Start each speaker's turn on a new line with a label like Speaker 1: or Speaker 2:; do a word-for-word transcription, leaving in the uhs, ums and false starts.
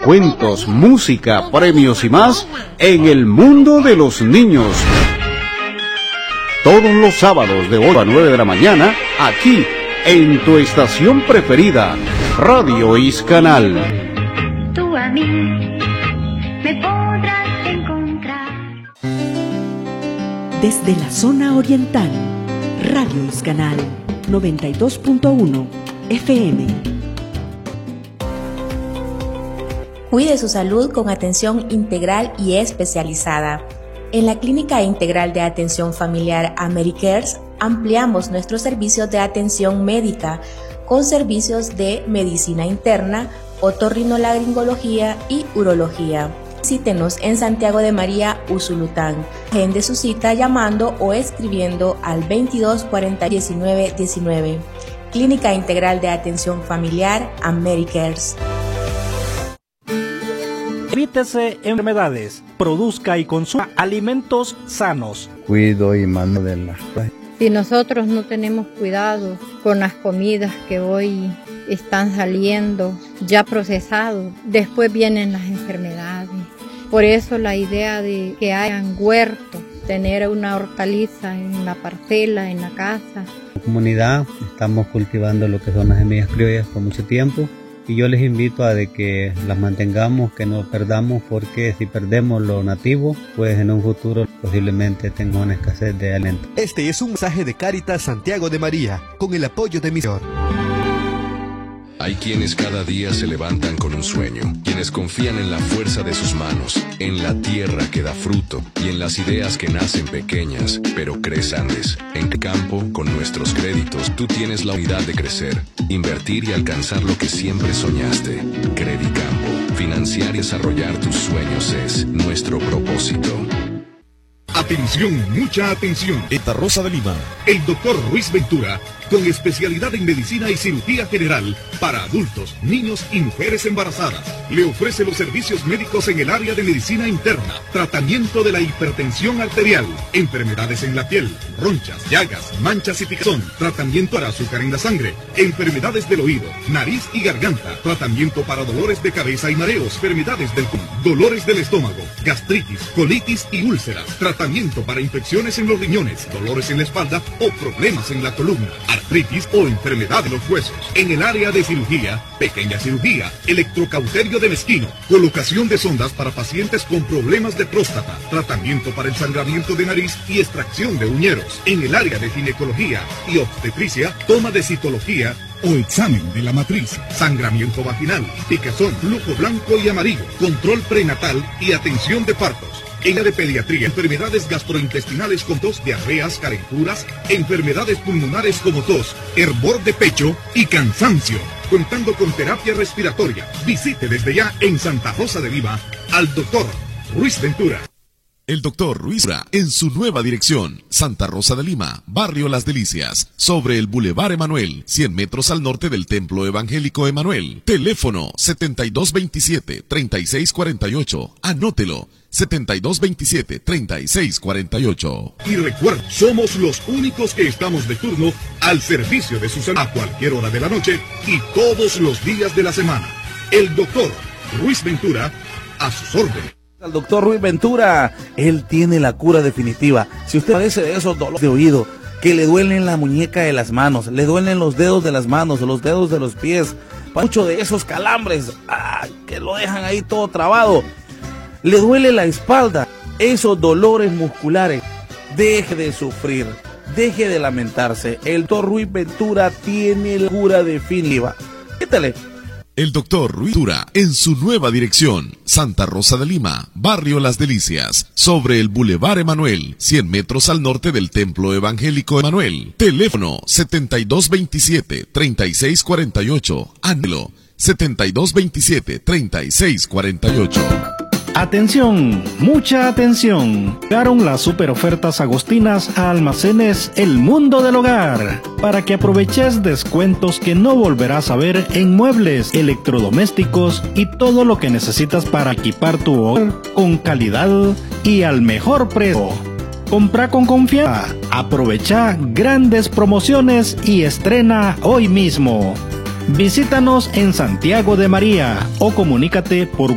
Speaker 1: cuentos, música, premios y más en el mundo de los niños. Todos los sábados de ocho a nueve de la mañana, aquí, en tu estación preferida, Radio Iscanal.
Speaker 2: Tú a mí me podrás encontrar.
Speaker 3: Desde la zona oriental, Radio Iscanal, noventa y dos punto uno F M.
Speaker 4: Cuide su salud con atención integral y especializada. En la Clínica Integral de Atención Familiar AmeriCares ampliamos nuestros servicios de atención médica con servicios de medicina interna, otorrinolaringología y urología. Visítenos en Santiago de María, Usulután. Agende su cita llamando o escribiendo al veintidós cuarenta diecinueve diecinueve. Clínica Integral de Atención Familiar AmeriCares.
Speaker 5: Evítese enfermedades, produzca y consuma alimentos sanos.
Speaker 6: Cuido y mando de las...
Speaker 7: Si nosotros no tenemos cuidado con las comidas que hoy están saliendo ya procesados, después vienen las enfermedades. Por eso la idea de que hayan huertos, tener una hortaliza en la parcela, en la casa.
Speaker 6: En la comunidad estamos cultivando lo que son las semillas criollas por mucho tiempo. Y yo les invito a de que las mantengamos, que no perdamos, porque si perdemos lo nativo, pues en un futuro posiblemente tenga una escasez de alimento.
Speaker 8: Este es un mensaje de Cáritas Santiago de María, con el apoyo de Misión.
Speaker 9: Hay quienes cada día se levantan con un sueño, quienes confían en la fuerza de sus manos, en la tierra que da fruto y en las ideas que nacen pequeñas, pero crecen grandes. En campo, con nuestros créditos, tú tienes la unidad de crecer, invertir y alcanzar lo que siempre soñaste. Credicampo, financiar y desarrollar tus sueños es nuestro propósito.
Speaker 10: Atención, mucha atención. Santa Rosa de Lima, el doctor Ruiz Ventura, con especialidad en medicina y cirugía general para adultos, niños y mujeres embarazadas. Le ofrece los servicios médicos en el área de medicina interna, tratamiento de la hipertensión arterial, enfermedades en la piel, ronchas, llagas, manchas y picazón, tratamiento para azúcar en la sangre, enfermedades del oído, nariz y garganta, tratamiento para dolores de cabeza y mareos, enfermedades del colon, dolores del estómago, gastritis, colitis y úlceras, tratamiento para infecciones en los riñones, dolores en la espalda o problemas en la columna, artritis o enfermedad de los huesos. En el área de cirugía, pequeña cirugía, electrocauterio de mezquino, colocación de sondas para pacientes con problemas de próstata, tratamiento para el sangramiento de nariz y extracción de uñeros. En el área de ginecología y obstetricia, toma de citología o examen de la matriz, sangramiento vaginal, picazón, flujo blanco y amarillo, control prenatal y atención de partos. En la de pediatría, enfermedades gastrointestinales como tos, diarreas, calenturas, enfermedades pulmonares como tos, hervor de pecho y cansancio. Contando con terapia respiratoria. Visite desde ya en Santa Rosa de Lima al doctor Ruiz Ventura.
Speaker 11: El doctor Ruiz Ventura en su nueva dirección, Santa Rosa de Lima, Barrio Las Delicias, sobre el Boulevard Emanuel, cien metros al norte del Templo Evangélico Emanuel. Teléfono setenta y dos veintisiete, treinta y seis cuarenta y ocho. Anótelo. setenta y dos veintisiete, treinta y seis cuarenta y ocho.
Speaker 10: Y recuerda, somos los únicos que estamos de turno al servicio de su salud a cualquier hora de la noche y todos los días de la semana. El doctor Ruiz Ventura, a sus órdenes.
Speaker 12: Al doctor Ruiz Ventura, él tiene la cura definitiva. Si usted padece de esos dolores de oído, que le duelen la muñeca de las manos, le duelen los dedos de las manos, los dedos de los pies, mucho de esos calambres, ah, que lo dejan ahí todo trabado, le duele la espalda, esos dolores musculares, deje de sufrir, deje de lamentarse. El doctor Ruiz Ventura tiene la cura definitiva. Quítale.
Speaker 11: El doctor Ruiz Ventura en su nueva dirección, Santa Rosa de Lima, Barrio Las Delicias, sobre el Boulevard Emanuel, cien metros al norte del Templo Evangélico Emanuel. Teléfono setenta y dos veintisiete, treinta y seis cuarenta y ocho. Anhelo setenta y dos veintisiete, treinta y seis cuarenta y ocho.
Speaker 5: Atención, mucha atención. Llegaron las super ofertas agostinas a Almacenes El Mundo del Hogar, para que aproveches descuentos que no volverás a ver en muebles, electrodomésticos y todo lo que necesitas para equipar tu hogar con calidad y al mejor precio. Compra con confianza, aprovecha grandes promociones y estrena hoy mismo. Visítanos en Santiago de María o comunícate por